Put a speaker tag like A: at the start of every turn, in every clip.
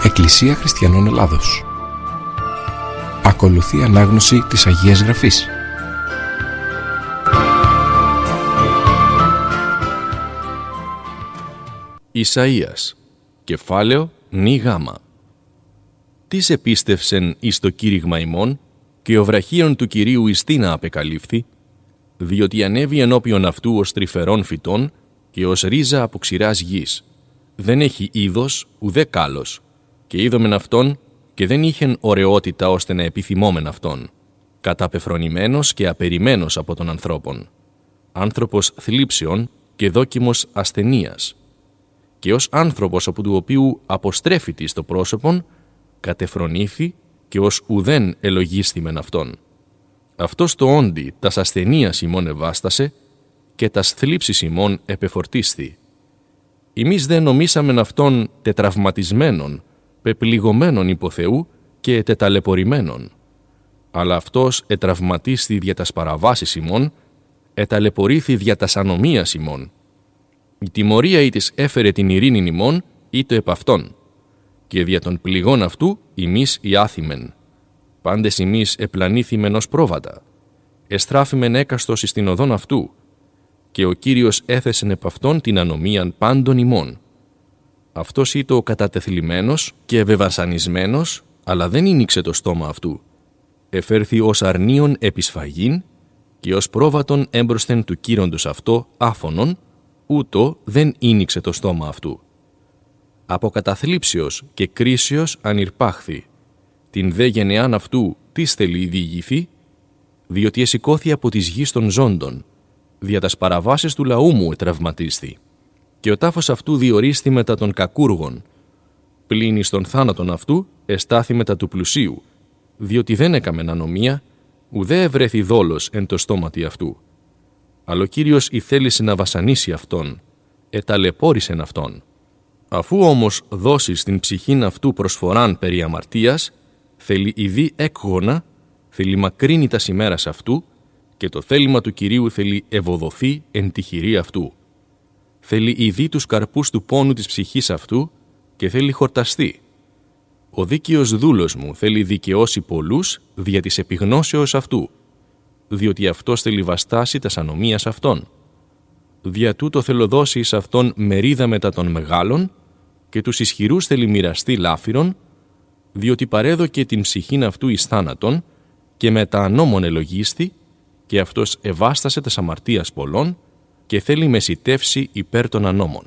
A: Εκκλησία Χριστιανών Ελλάδος. Ακολουθεί ανάγνωση της Αγίας Γραφής.
B: Ισαΐας, κεφάλαιο νη γάμα. Τις επίστευσεν εις το κήρυγμα ημών, και ο βραχίων του Κυρίου εις τίνα απεκαλύφθη, διότι ανέβη ενώπιον αυτού ως τρυφερών φυτών και ως ρίζα από ξηράς γης. Δεν έχει είδος ουδέ κάλος, και είδομεν αυτόν και δεν είχεν ωραιότητα ώστε να επιθυμόμεν αυτόν, καταπεφρονημένος και απεριμένος από των ανθρώπων, άνθρωπος θλίψεων και δόκιμος ασθενείας, και ως άνθρωπος από του οποίου αποστρέφητη στο πρόσωπον, κατεφρονήθη και ως ουδέν ελογίσθημεν αυτόν. Αυτός το όντι τας ασθενείας ημών ευάστασε και τας θλίψης ημών επεφορτίσθη. Εμείς δεν νομίσαμεν αυτόν τετραυματισμένον, πεπληγωμένον υπό Θεού και τεταλαιπωρημένον. Αλλά αυτός ετραυματίσθη δια τας παραβάσεις ημών, εταλαιπωρήθη δια τας ανομίας ημών. Η τιμωρία ήτης έφερε την ειρήνην ημών, ήτο επ' αυτόν. Και δια των πληγών αυτού ημείς οι άθημεν. Πάντες ημείς επλανήθημεν ως πρόβατα. Εστράφημεν έκαστος εις την οδόν αυτού. Και ο Κύριος έθεσεν επ' αυτόν την ανομίαν πάντων ημών. Αυτός ήτο ο κατατεθλιμμένος και ευεβασανισμένος, αλλά δεν ήνιξε το στόμα αυτού. Εφέρθη ως αρνίον επισφαγήν και ως πρόβατον έμπροσθεν του κύροντος αυτό άφωνον, ούτω δεν ήνιξε το στόμα αυτού. Από καταθλίψεως και κρίσεως ανηρπάχθη. Την δε γενεάν αυτού τις θέλει διηγηθεί, διότι εσηκώθη από της γης των ζώντων, δια τας παραβάσεις του λαού μου ετραυματίσθη. Και ο τάφος αυτού διορίσθη μετά των κακούργων, πλην εις τον θάνατον αυτού εστάθη μετά του πλουσίου, διότι δεν έκαμεν ανομία, ουδέ ευρέθη δόλος εν το στόματι αυτού. Αλλά ο Κύριος ηθέλησε να βασανίσει αυτόν, εταλαιπώρησεν αυτόν. Αφού όμως δώσει στην ψυχήν αυτού προσφοράν περί αμαρτίας, θέλει ειδή έκγωνα, θέλει μακρύνει τας ημέρας αυτού, και το θέλημα του Κυρίου θέλει ευοδοθεί εν τη χειρή αυτού. Θέλει ειδή τους καρπούς του πόνου της ψυχής αυτού και θέλει χορταστεί. Ο δίκαιος δούλος μου θέλει δικαιώσει πολλούς δια της επιγνώσεως αυτού, διότι αυτός θέλει βαστάσει τας ανομίας αυτών. Δια τούτο θέλω δώσει εις αυτόν μερίδα μετά των μεγάλων και τους ισχυρούς θέλει μοιραστεί λάφυρον, διότι παρέδωκε την ψυχήν αυτού εις θάνατον και μετά ανώμων ελογίστη, και αυτός ευάστασε τας αμαρτίας πολλών και θέλει μεσιτεύσει υπέρ των ανώμων.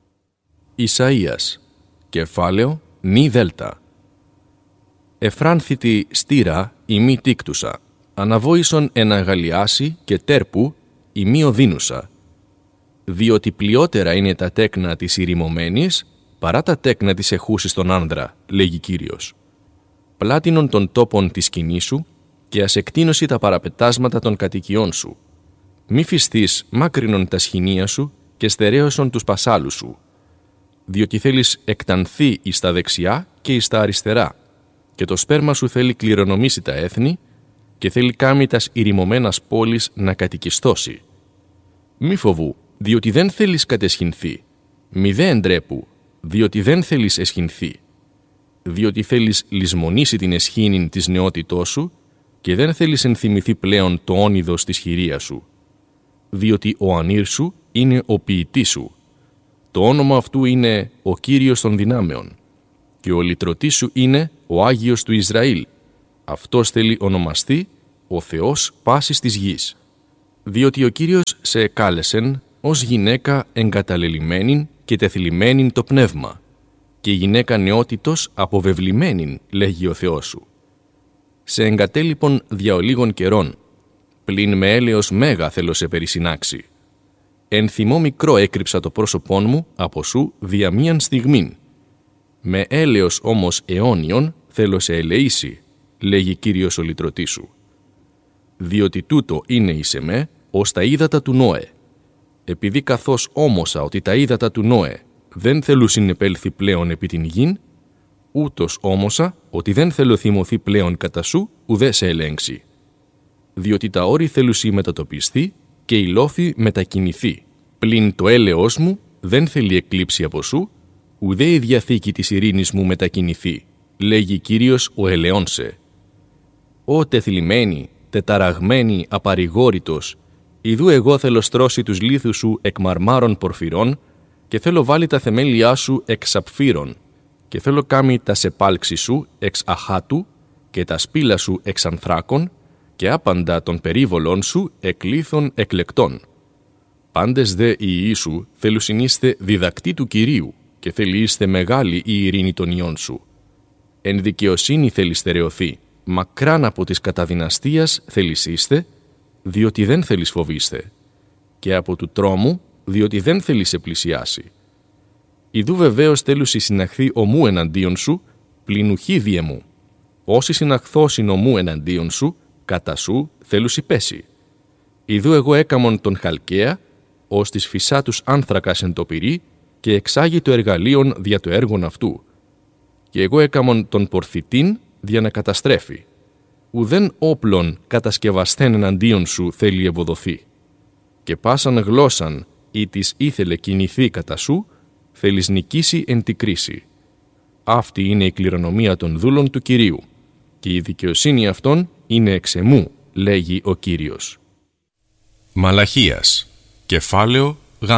B: Ισαΐας, κεφάλαιο νη δέλτα. Εφράνθητη στήρα ημί τίκτουσα, αναβόησον εν αγαλιάσει και τέρπου ημί οδύνουσα, διότι πλειότερα είναι τα τέκνα της ηρημωμένης παρά τα τέκνα της εχούσης των άνδρα, λέγει Κύριος. Πλάτινον των τόπων της σκηνής σου και ασεκτείνωση τα παραπετάσματα των κατοικιών σου. Μη φυστείς μάκρινον τα σχοινία σου και στερέωσον τους πασάλους σου, διότι θέλεις εκτανθεί εις τα δεξιά και εις τα αριστερά, και το σπέρμα σου θέλει κληρονομήσει τα έθνη και θέλει κάμει τας ηρημωμένας πόλης να κατοικιστώσει. Μη φοβού, διότι δεν θέλεις κατεσχυνθεί, μη δε εντρέπου, διότι δεν θέλεις εσχυνθεί, διότι θέλεις λησμονήσει την εσχήνην της νεότητός σου και δεν θέλεις ενθυμηθεί πλέον το όνειδος της χειρίας σου, διότι ο ανήρ σου είναι ο ποιητής σου. Το όνομα αυτού είναι ο Κύριος των δυνάμεων και ο λυτρωτής σου είναι ο Άγιος του Ισραήλ. Αυτός θέλει ονομαστεί ο Θεός πάσης της γης. Διότι ο Κύριος σε εκάλεσεν ως γυναίκα εγκαταλελειμμένην και τεθλιμμένην το πνεύμα, και γυναίκα νεότητος αποβεβλημένην, λέγει ο Θεός σου. Σε εγκατέλειπον δια ολίγων καιρών, πλην με έλεος μέγα θέλω σε περισυνάξει. Εν θυμό μικρό έκρυψα το πρόσωπόν μου από σου δια μίαν στιγμήν. Με έλεος όμως αιώνιον θέλω σε ελεήσει, λέγει Κύριος ο λυτρωτής σου. Διότι τούτο είναι εις εμέ ως τα ύδατα του Νόε. Επειδή καθώς όμωσα ότι τα ύδατα του Νόε δεν θέλουν συνεπέλθει πλέον επί την γην, ούτως όμωσα ότι δεν θέλω θυμωθεί πλέον κατά σου ουδέ σε ελέγξει. Διότι τα όρη θέλουσι μετατοπιστεί και η λόφη μετακινηθεί. Πλην το έλεος μου δεν θέλει εκλείψει από σου, ουδέ η διαθήκη της ειρήνης μου μετακινηθεί, λέγει Κύριος ο ελεόνσε. Ω τεθλιμμένη, τεταραγμένη, απαρηγόρητος, ιδού εγώ θέλω στρώσει τους λίθους σου εκ μαρμάρων πορφυρών και θέλω βάλει τα θεμέλια σου εξ σαπφύρων και θέλω κάμει τα σεπάλξη σου εξ αχάτου και τα σπήλα σου εξ ανθράκων και άπαντα των περίβολών σου εκ λίθων εκλεκτών. Πάντες δε οι Ιησού θέλουσιν είστε διδακτοί του Κυρίου και θέλει είστε μεγάλη η ειρήνη των ιών σου. Εν δικαιοσύνη θέλει στερεωθεί, μακράν από της καταδυναστίας θέλεις είστε, διότι δεν θέλεις φοβήστε, και από του τρόμου, διότι δεν θέλεις σε πλησιάσει. Ιδού βεβαίως θέλουσι συναχθεί ομού εναντίον σου, πλην ουχή διεμού. Όσοι συναχθώσιν ομού εναντίον σου, κατά σου θέλουσι πέσει. Ιδού εγώ έκαμον τον Χαλκαία, ως της φυσά τους άνθρακας εν το πυρί, και εξάγει το εργαλείον δια το έργον αυτού. Και εγώ έκαμον τον Πορθητήν δια να καταστρέφει. Ουδέν όπλων κατασκευασθέν εναντίον σου θέλει ευοδοθεί. Και πάσαν γλώσσαν ή της ήθελε κινηθεί κατά σου, θέλεις νικήσει εν τη κρίση. Αυτή είναι η κληρονομία των δούλων του Κυρίου, και η δικαιοσύνη αυτών είναι εξ εμού, λέγει ο Κύριος.
C: Μαλαχίας, κεφάλαιο Γ.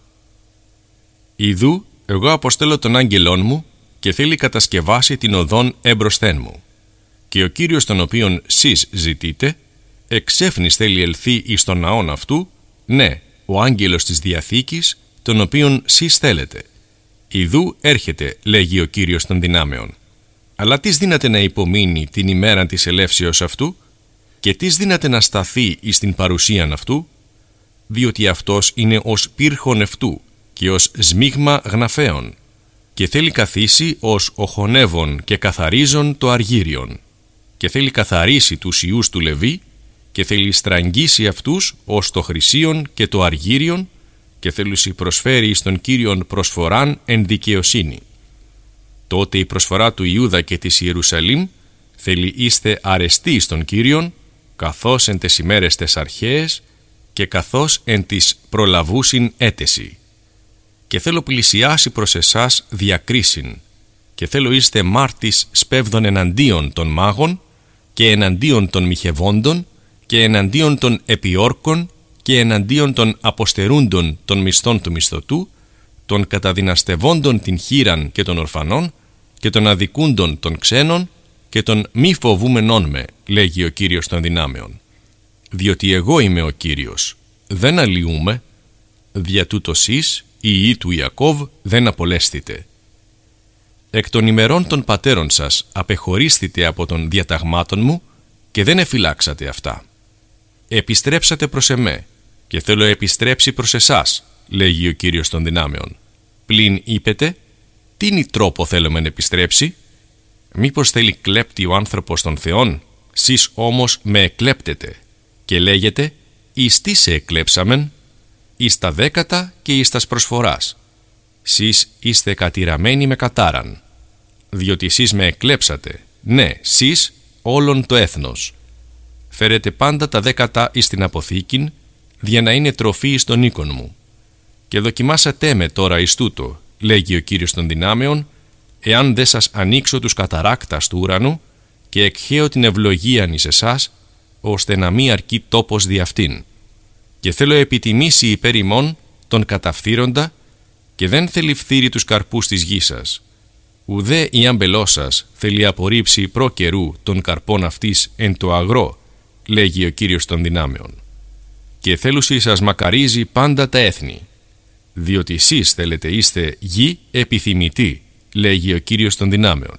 C: Ιδού, εγώ αποστέλω τον άγγελόν μου και θέλει κατασκευάσει την οδόν εμπροσθέν μου. Και ο Κύριος τον οποίον σεις ζητείτε, εξέφνης θέλει ελθεί εις τον ναόν αυτού, ναι, ο άγγελος της Διαθήκης, τον οποίον σεις θέλετε. Ιδού έρχεται, λέγει ο Κύριος των δυνάμεων. Αλλά τις δύναται να υπομείνει την ημέρα της ελεύσεως αυτού, και τις δύναται να σταθεί εις την παρουσίαν αυτού, διότι αυτός είναι ως πύρχον ευτού και ως σμίγμα γναφέων, και θέλει καθίσει ως οχονεύων και καθαρίζον το αργύριον, και θέλει καθαρίσει τους ιούς του Λεβί, και θέλει στραγγίσει αυτούς ως το χρυσίον και το αργύριον, και θέλουσι προσφέρει εις τον Κύριον προσφοράν εν δικαιοσύνη. Τότε η προσφορά του Ιούδα και της Ιερουσαλήμ θέλει είστε αρεστοί στον Κύριον, καθώς εν τες ημέρες τες αρχαίες και καθώς εν της προλαβούσιν έτεση. Και θέλω πλησιάσει προς εσάς διακρίσιν, και θέλω είστε μάρτης σπέβδων εναντίον των μάγων και εναντίον των μοιχευόντων και εναντίον των επιόρκων και εναντίον των αποστερούντων των μισθών του μισθωτού, των καταδυναστευόντων την χήραν και των ορφανών και των αδικούντων των ξένων και των μη φοβούμενών με, λέγει ο Κύριος των δυνάμεων. Διότι εγώ είμαι ο Κύριος, δεν αλλοιούμε, δια τούτο σεις, οι ιοί του Ιακώβ, δεν απολέσθητε. Εκ των ημερών των πατέρων σας απεχωρίστητε από των διαταγμάτων μου και δεν εφυλάξατε αυτά. Επιστρέψατε προς εμέ και θέλω επιστρέψει προς εσάς, λέγει ο Κύριος των δυνάμεων. Πλην είπετε, τίνι τρόπο θέλουμε να επιστρέψει? Μήπως θέλει κλέπτη ο άνθρωπος των θεών? Σεις όμως με εκλέπτετε και λέγετε, εις τι σε εκλέψαμεν? Εις τα δέκατα και εις τας προσφοράς. Σεις είστε κατηραμένοι με κατάραν. Διότι σεις με εκλέψατε, ναι, σεις όλον το έθνος. Φέρετε πάντα τα δέκατα εις την αποθήκην, για να είναι τροφή εις τον οίκον μου. Και δοκιμάσατε με τώρα εις τούτο, λέγει ο Κύριος των δυνάμεων, εάν δεν σας ανοίξω τους καταράκτας του ουρανού και εκχέω την ευλογίαν εις εσάς, ώστε να μη αρκεί τόπος δι' αυτήν. Και θέλω επιτιμήσει υπέρ ημών τον καταφθύροντα και δεν θέλει φθείρει τους καρπούς της γης σας. Ουδέ η άμπελός σας θέλει απορρίψει προ καιρού των καρπών αυτής εν το αγρό, λέγει ο Κύριος των δυνάμεων. Και θέλουσι σας μακαρίζει πάντα τα έθνη, διότι εσείς θέλετε είστε γη επιθυμητοί, λέγει ο Κύριος των δυνάμεων.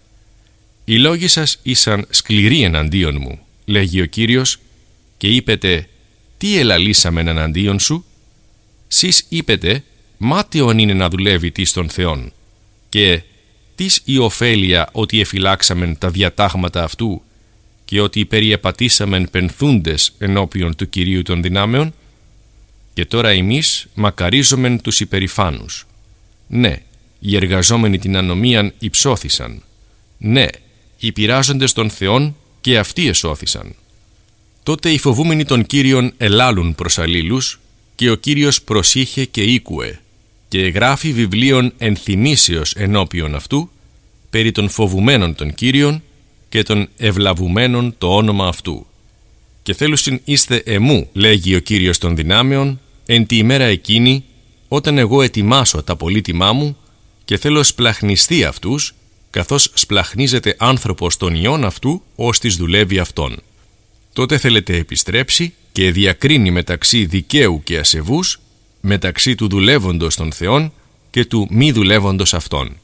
C: Οι λόγοι σας ήσαν σκληροί εναντίον μου, λέγει ο Κύριος, και είπετε, τι ελαλήσαμεν εναντίον σου? Σεις είπετε, μάταιον είναι να δουλεύει τις των Θεών, και τις η ωφέλεια ότι εφυλάξαμεν τα διατάγματα αυτού και ότι περιεπατήσαμεν πενθούντες ενώπιον του Κυρίου των δυνάμεων? Και τώρα εμείς μακαρίζομεν τους υπερηφάνους. Ναι, οι εργαζόμενοι την ανομίαν υψώθησαν. Ναι, οι πειράζοντες των Θεών και αυτοί εσώθησαν. Τότε οι φοβούμενοι των Κύριων ελάλουν προς αλλήλους, και ο Κύριος προσήχε και ήκουε, και εγγράφει βιβλίων ενθυμήσεως ενώπιον αυτού, περί των φοβουμένων των Κύριων και των ευλαβουμένων το όνομα αυτού. Και θέλουσιν είστε εμού, λέγει ο Κύριος των δυνάμεων, εν τη ημέρα εκείνη, όταν εγώ ετοιμάσω τα πολύτιμά μου και θέλω σπλαχνιστεί αυτούς, καθώς σπλαχνίζεται άνθρωπος των ιών αυτού, ώστις δουλεύει αυτόν. Τότε θέλετε επιστρέψει και διακρίνει μεταξύ δικαίου και ασεβούς, μεταξύ του δουλεύοντος των θεών και του μη δουλεύοντος αυτών.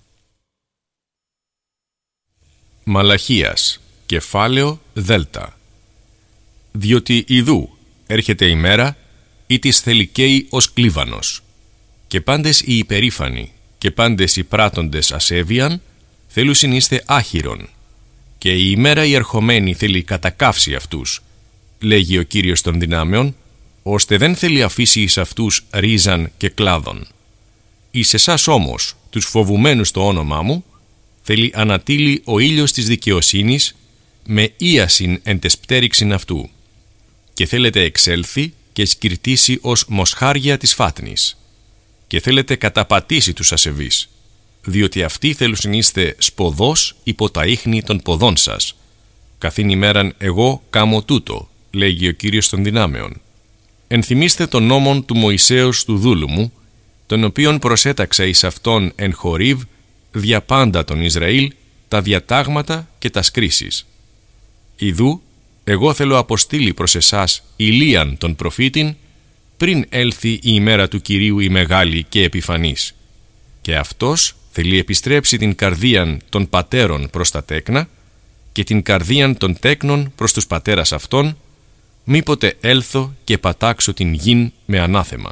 C: Μαλαχίας, κεφάλαιο Δέλτα. Διότι ιδού έρχεται η μέρα, ή της θελικαίοι ως κλίβανος, και πάντες οι υπερήφανοι και πάντες οι πράττοντες ασέβιαν θέλουσιν είστε άχυρον, και η ημέρα η ερχομένη θέλει κατακάυσει αυτούς, λέγει ο Κύριος των δυνάμεων, ώστε δεν θέλει αφήσει εις αυτούς ρίζαν και κλάδων. Εις εσάς όμως, τους φοβουμένους το όνομά μου, θέλει ανατείλει ο ήλιος της δικαιοσύνης με ίασιν εν τες πτέριξιν αυτού, και θέλετε εξέλθει και σκυρτήσει ως μοσχάρια της φάτνης, και θέλετε καταπατήσει τους ασεβείς, διότι αυτοί θέλουσιν είστε σποδός υπό τα ίχνη των ποδών σας. Καθήν ημέραν εγώ κάμω τούτο, λέγει ο Κύριος των δυνάμεων. Ενθυμίστε τον νόμον του Μωυσέως του δούλου μου, τον οποίον προσέταξα εις αυτόν εν Χορίβ, δια πάντα τον Ισραήλ, τα διατάγματα και τα σκρίσεις. Ιδού, εγώ θέλω αποστείλει προς εσάς Ηλίαν τον προφήτην, πριν έλθει η ημέρα του Κυρίου η μεγάλη και επιφανής. Και αυτός θέλει επιστρέψει την καρδίαν των πατέρων προς τα τέκνα και την καρδίαν των τέκνων προς τους πατέρας αυτών, μήποτε έλθω και πατάξω την γην με ανάθεμα.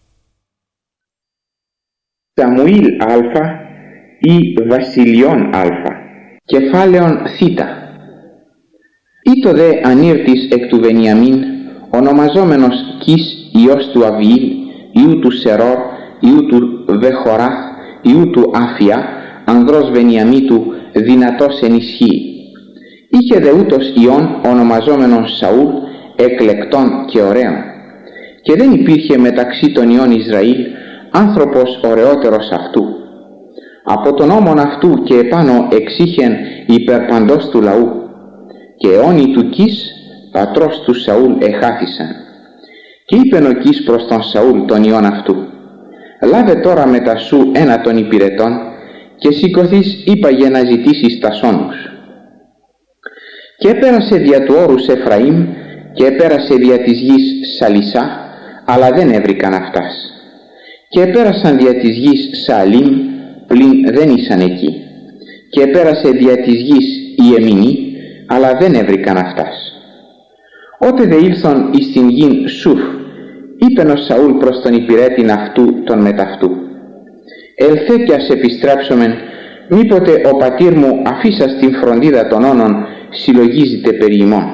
D: Σαμουήλ Α ή Βασιλειών Α, κεφάλαιον Θ. Ήτο δε ανήρτης εκ του Βενιαμίν, ονομαζόμενος Κις ιός του Αβιήλ, ιού του Σερόρ, ιού του Βεχοράθ, ιού του Άφια, ανδρός Βενιαμίτου, δυνατός εν ισχύ. Είχε δε ούτως ιών ονομαζόμενον Σαούλ, εκλεκτών και ωραίων. Και δεν υπήρχε μεταξύ των ιών Ισραήλ άνθρωπος ωραιότερος αυτού. Από τον ώμον αυτού και επάνω εξήχεν υπερπαντός του λαού. Και αιώνοι του Κις, πατρός του Σαούλ, εχάθησαν. Και είπεν ο Κις προς τον Σαούλ τον ιών αυτού: «Λάβε τώρα μετά σου ένα των υπηρετών και σηκωθείς είπαγε να ζητήσεις τα σώνους». Και έπερασε δια του όρους Εφραήμ και έπερασε δια της γης Σαλισσά, αλλά δεν έβρικαν αυτάς. Και επέρασαν δια της γης Σαλήμ, πλην δεν ήσαν εκεί. Και επέρασε δια της γης Ιεμινή, αλλά δεν έβρικαν αυτάς. Ότε δε ήλθον εις την γην Σουφ, είπεν ο Σαούλ προς τον υπηρέτην αυτού τον μεταυτού: «Ελθέ κι ας επιστρέψομεν, μήποτε ο πατήρ μου αφήσας την φροντίδα των όνων συλλογίζεται περί ημών».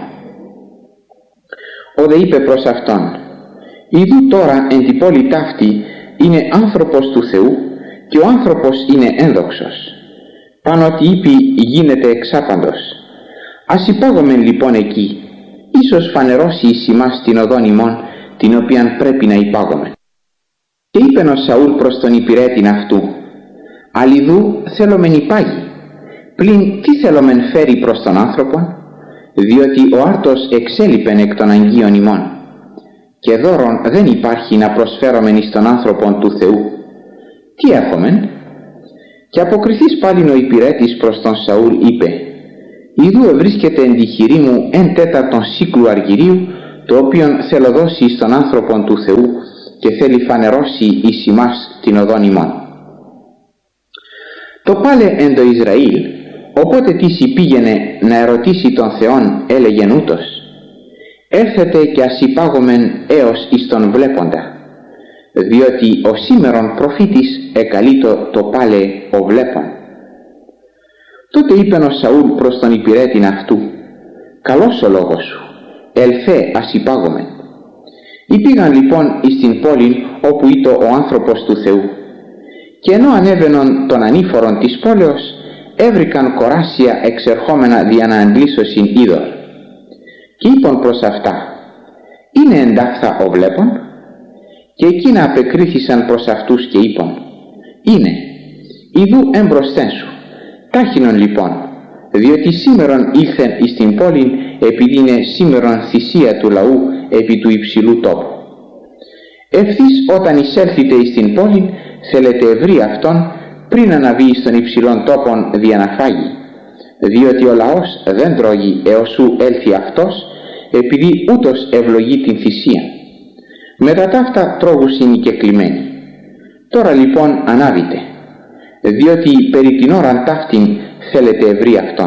D: Ο δε είπε προς αυτόν: «Ιδού τώρα εν την πόλη ταύτη είναι άνθρωπος του Θεού και ο άνθρωπος είναι ένδοξος. Πάνω ότι είπε γίνεται εξάπαντος. Ας υπάγομεν λοιπόν εκεί, ίσως φανερώσει εις ημάς την οδόν ημών, την οποίαν πρέπει να υπάγομεν». Και είπεν ο Σαούλ προς τον υπηρέτην αυτού: «Αλλιδού θέλομεν υπάγει, πλην τι θέλομεν φέρει προς τον άνθρωπον, διότι ο άρτος εξέλιπεν εκ των αγγείων ημών. Και δώρον δεν υπάρχει να προσφέρομεν εις τον άνθρωπον του Θεού. Τι έχομεν?» Και αποκριθείς πάλιν ο υπηρέτης προς τον Σαούλ είπε: «Ιδού ευρίσκεται εν τη χειρή μου 1/4 σύκλου αργυρίου, το οποίον θέλω δώσει εις τον άνθρωπον του Θεού και θέλει φανερώσει εις ημάς την οδόν ημών». Το πάλε εν το Ισραήλ, οπότε τίση πήγαινε να ερωτήσει τον Θεόν, έλεγεν ούτως: «Έρθετε και ας υπάγομεν έως εις τον βλέποντα, διότι ο σήμερον προφήτης εκαλείτο το πάλε ο βλέπον». Τότε είπεν ο Σαούλ προς τον υπηρέτην αυτού: «Καλός ο λόγος σου, ελθέ ας υπάγομεν». Υπήγαν λοιπόν εις την πόλην όπου ήτο ο άνθρωπος του Θεού, και ενώ ανέβαινον των ανήφορων της πόλεως, έβρικαν κοράσια εξερχόμενα δια να αντλήσωσιν είδωρ. Και είπαν προς αυτά: «Είναι εντάχθα ο βλέπον?» Και εκείνα απεκρίθησαν προς αυτούς και είπαν: «Είναι, ιδού εμπροσθέν σου, τάχινον λοιπόν, διότι σήμερον ήλθεν εις την πόλην, επειδή είναι σήμερον θυσία του λαού επί του υψηλού τόπου. Ευθύς όταν εισέλθετε εις την πόλην, θέλετε ευρύ αυτόν, πριν αναβεί εις των υψηλών τόπων δια να φάγει, διότι ο λαός δεν τρώγει έως ου έλθει αυτός, επειδή ούτως ευλογεί την θυσία. Μετά ταύτα τρώγουσιν οι κεκλημένοι. Τώρα λοιπόν ανάβητε, διότι περί την ώραν ταύτην θέλετε ευρύ αυτόν».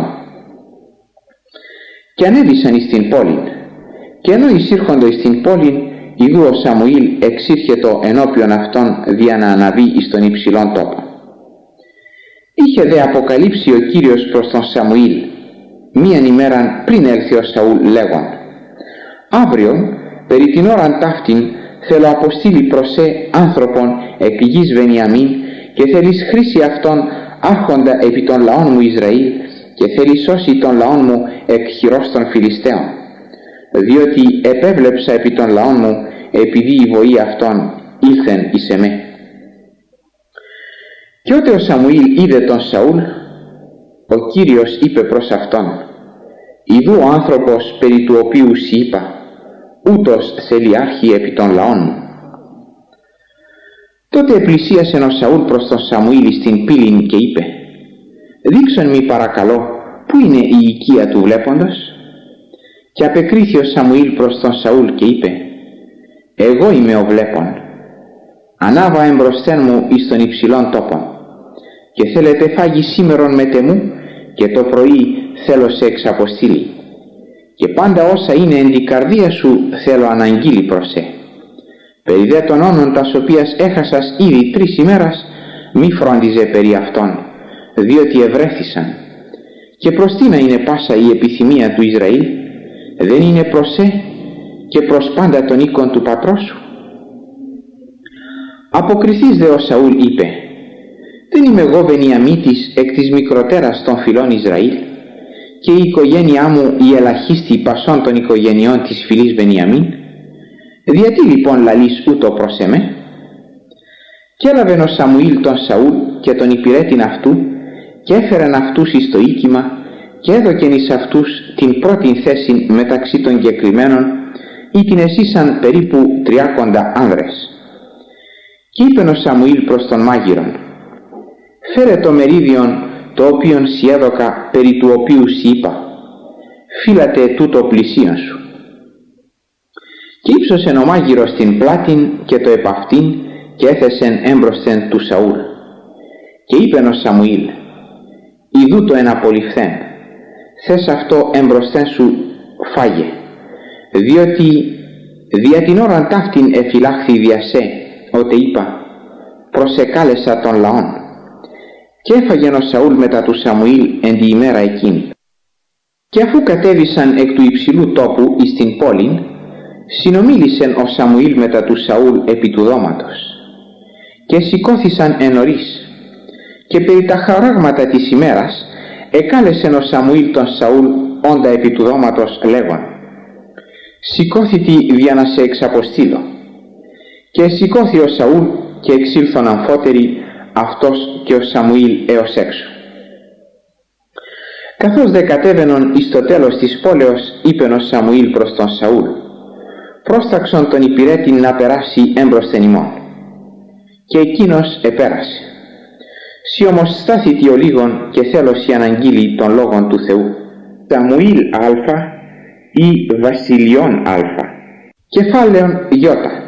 D: Και ανέβησαν εις την πόλην, και ενώ εισήρχοντο εις την πόλην, ιδού ο Σαμουήλ εξήρχετο ενώπιον αυτών δια να αναβεί εις τον υψηλόν τόπο. Είχε δε αποκαλύψει ο Κύριος προς τον Σαμουήλ μίαν ημέραν πριν έλθει ο Σαούλ λέγον: «Αύριον περί την ώραν ταύτην θέλω αποστείλει προς σε άνθρωπον εκ γης Βενιαμίν, και θέλεις χρήσει αυτόν άρχοντα επί των λαών μου Ισραήλ, και θέλει σώσει τον λαόν μου εκ χειρός των Φιλιστέων, διότι επέβλεψα επί των λαών μου, επειδή η βοή αυτών ήλθεν εις εμέ». Και ότε ο Σαμουήλ είδε τον Σαούλ, ο Κύριος είπε προς αυτόν: «Ιδού ο άνθρωπος περί του οποίου σοι είπα, ούτως θέλει άρχη επί των λαών μου». Τότε επλησίασε ο Σαούλ προς τον Σαμουήλ στην πύλην και είπε: «Δείξον μη παρακαλώ, πού είναι η οικία του βλέποντος?» Και απεκρίθη ο Σαμουήλ προς τον Σαούλ και είπε: «Εγώ είμαι ο βλέπων. Ανάβα εμπροσθέν μου εις τον υψηλόν τόπο, και θέλετε φάγει σήμερον μετ' εμού, και το πρωί θέλω σε εξαποστείλει. Και πάντα όσα είναι εν την καρδία σου θέλω αναγγείλει προς σε. Περί δε των όνων τας οποίας έχασας ήδη 3 ημέρας, μη φρόντιζε περί αυτών, διότι ευρέθησαν. Και προς τι να είναι πάσα η επιθυμία του Ισραήλ? Δεν είναι προς σε και προς πάντα των οίκων του πατρός σου?» Αποκριθείς δε ο Σαούλ είπε: «Δεν είμαι εγώ Βενιαμίτης εκ της μικροτέρας των φυλών Ισραήλ, και η οικογένειά μου η ελαχίστη πασών των οικογενειών της φυλής Βενιαμίν? Γιατί λοιπόν λαλείς ούτω προς εμέ?» Και έλαβεν ο Σαμουήλ τον Σαούλ και τον υπηρέτην αυτού, και έφεραν αυτούς εις το οίκημα, και έδωκεν εις αυτούς την πρώτην θέση μεταξύ των κεκλημένων, ή την εσύσαν περίπου 30 άνδρες. Και είπεν ο Σαμουήλ προς τον μάγειρον: «Φέρε το μερίδιον το οποίον σοι έδωκα, περί του οποίου σοι είπα, φύλατε τούτο πλησίον σου». Και ύψωσεν ο μάγειρος την πλάτην και το επαυτήν, και έθεσεν έμπροσθεν του Σαούλ. Και είπεν ο Σαμουήλ: «Ιδού το εναπολυφθέν, θες αυτό έμπροσθεν σου φάγε, διότι δια την ώραν ταύτην εφυλάχθη δια σε, ότε είπα, προσεκάλεσα των λαών». Και έφαγεν ο Σαούλ μετά του Σαμουήλ εν τη ημέρα εκείνη. Και αφού κατέβησαν εκ του υψηλού τόπου εις την πόλην, συνομίλησεν ο Σαμουήλ μετά του Σαούλ επί του δώματος. Και σηκώθησαν εν νωρίς, και περί τα χαράγματα της ημέρας εκάλεσεν ο Σαμουήλ τον Σαούλ όντα επί του δώματος λέγον: «Σηκώθητη δια να σε εξαποστείλω». Και σηκώθη ο Σαούλ και εξήλθον αμφότεροι αυτός και ο Σαμουήλ έως έξω. Καθώς δε κατέβαινον εις το τέλος της πόλεως, είπεν ο Σαμουήλ προς τον Σαούλ: «Πρόσταξον τον υπηρέτην να περάσει έμπροσθεν ημών». Και εκείνος επέρασε. «Σοι όμως στάθητη ο λίγον και θέλω σοι αναγγείλει των λόγων του Θεού». Σαμουήλ Α ή Βασιλειών Α. Κεφάλαιον Ι.